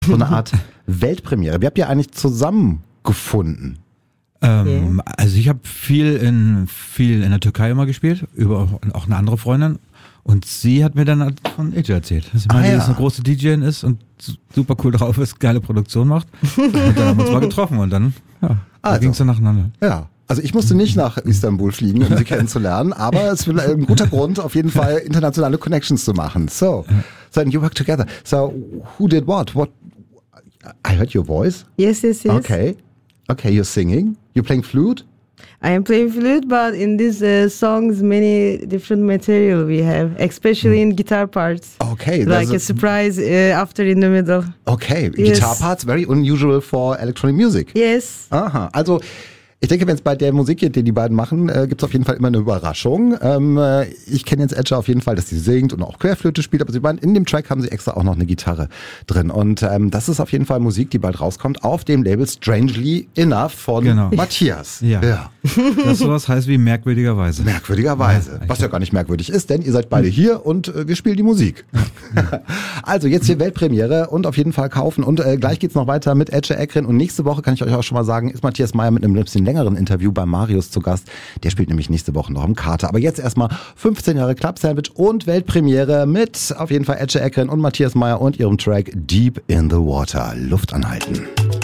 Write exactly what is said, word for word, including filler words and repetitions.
so eine Art Weltpremiere. Wie habt ihr eigentlich zusammengefunden? Ähm, okay. Also ich habe viel in viel in der Türkei immer gespielt, über auch eine andere Freundin. Und sie hat mir dann von Ece erzählt, dass sie ah, ja. eine große D J ist und super cool drauf ist, geile Produktion macht. Und dann haben wir uns mal getroffen und dann, ja, also, ging es dann nacheinander. Ja. Also ich musste nicht nach Istanbul fliegen, um sie kennenzulernen, aber es ist ein guter Grund, auf jeden Fall internationale Connections zu machen. So, so and you work together. So, who did what? What? I heard your voice. Yes, yes, yes. Okay, okay, you're singing. You're playing flute. I am playing flute, but in these uh, songs, many different material we have, especially mm. in guitar parts. Okay, like a, a surprise uh, after in the middle. Okay, yes. Guitar parts very unusual for electronic music. Yes. Aha, also. Ich denke, wenn es bei der Musik geht, die die beiden machen, äh, gibt es auf jeden Fall immer eine Überraschung. Ähm, äh, ich kenne jetzt Ece auf jeden Fall, dass sie singt und auch Querflöte spielt, aber sie meinen, in dem Track haben sie extra auch noch eine Gitarre drin. Und ähm, das ist auf jeden Fall Musik, die bald rauskommt, auf dem Label Strangely Enough von genau. Matthias. Ja. ja. Das sowas heißt wie merkwürdigerweise. Merkwürdigerweise. Ja, was ja gar nicht merkwürdig ist, denn ihr seid beide hier und äh, wir spielen die Musik. Ja. Also jetzt hier Weltpremiere und auf jeden Fall kaufen. Und äh, gleich geht's noch weiter mit Ece Ekren. Und nächste Woche, kann ich euch auch schon mal sagen, ist Matthias Meyer mit einem bisschen längeren Interview bei Marius zu Gast. Der spielt nämlich nächste Woche noch im Kater. Aber jetzt erstmal fünfzehn Jahre Club Sandwich und Weltpremiere mit auf jeden Fall Ece Ekren und Matthias Meyer und ihrem Track Deep in the Water. Luft anhalten.